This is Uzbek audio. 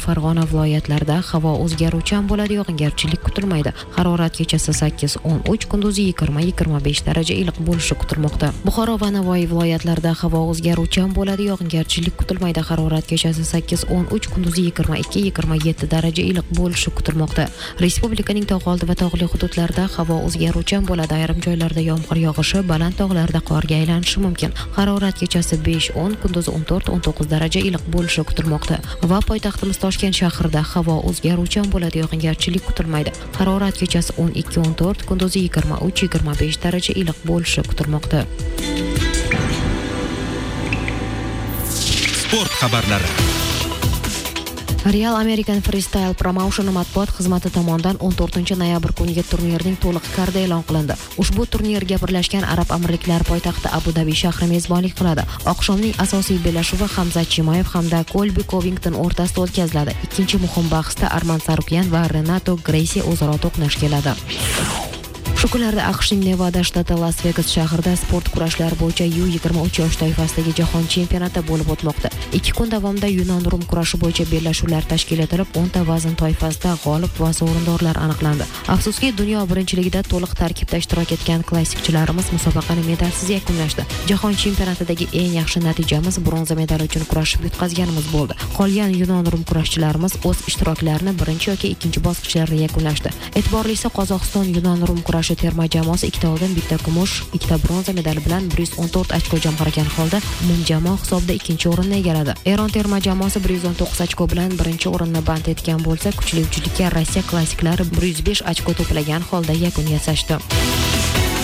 Farg'ona viloyatlarida havo o'zgaruvchan bo'ladi, yog'ingarchilik kutilmaydi. Harorat kechasi 8-13, kunduzi 20-25 daraja iliq bo'lishi kutilmoqda. Buxoro va Navoiy viloyatlarida havo o'zgaruvchan bo'ladi, yog'ingarchilik kutilmaydi. Harorat kechasi 8-13, kunduzi 22-27 daraja iliq bo'lishi kutilmoqda. Respublikaning tog' oldi va tog'li hududlarida havo o'zgaruvchan bo'ladi. Ayrim joylarda yomg'ir yog'ishi, baland tog'larda qorga aylanishi mumkin. Harorat kechasi 5-10, kunduzi 14-19 daraja iliq bo'lishi kutilmoqda. Va poytaxtimiz Toshkent shahrida havo o'zgaruvchan bo'ladi, yog'ingarchilik kutilmaydi. Harorat kechasi 12-14, kunduzi 23-25 daraja iliq bo'lishi kutilmoqda. Sport xabarlari. Real American Freestyle Promotion matbuot xizmati tomonidan 14-noyabr kuniga turnirning to'liq kardi e'lon qilindi. Ushbu turnirga Birlashgan Arab Amirliklari poytaxti Abu Dabi shahri mezbonlik qiladi. Oqshomning asosiy bellashuvi Hamzat Chimayev hamda Kolbi Covington o'rtasida o'tkaziladi. Ikkinchi muhim bahsda Arman Sarukyan va Renato Gracie o'zaro to'qnash keladi. Shu kunlarda AQShning Nevada shtati Las Vegas shahrida sport kurashlari bo'yicha U23 yosh toifasidagi jahon chempionati bo'lib o'tmoqda. 2 kun davomida Yunon-Rum kurashi bo'yicha bellashuvlar tashkil etilib, 10 ta vazn toifasida g'olib va sovrindorlar aniqlandi. Afsuski, dunyo birinchiligida to'liq tarkibda ishtirok etgan klassikchilarimiz musobaqani medalsiz yakunlashdi. Jahon chempionatidagi eng yaxshi natijamiz bronza medal uchun kurashib yutqazganimiz bo'ldi. Qolgan Yunon-Rum kurashchilarimiz o'z ishtiroklarini birinchi yoki ikkinchi bosqichlarda yakunlashdi. E'tiborlisi, Qozog'iston Yunon-Rum kurashi terma jamoasi 2 ta oltin, 1 ta kumush, 2 ta bronza medal bilan 114 ochko jamg'argan holda umumjamoa hisobida ikkinchi o'rinni egalladi. Eron terma jamoasi 119 ochko bilan birinchi o'rinni band etgan bo'lsa, kuchli uchlikka Rossiya klassiklari 105 ochko to'plagan holda yakun yasashdi.